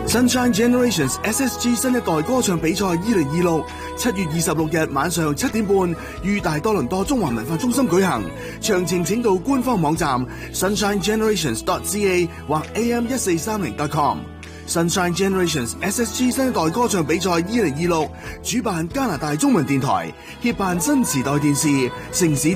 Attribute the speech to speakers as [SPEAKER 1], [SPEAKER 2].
[SPEAKER 1] Sunshine Generations SSG 新一代歌唱比賽2026 7月26日晚上7點半於大多倫多中環文化中心舉行，詳情請到官方網站 sunshinegenerations.ca 或 am1430.com。Sunshine Generations SSG 新一代歌唱比賽2026主辦加拿大中文電台，協辦新時代電視城市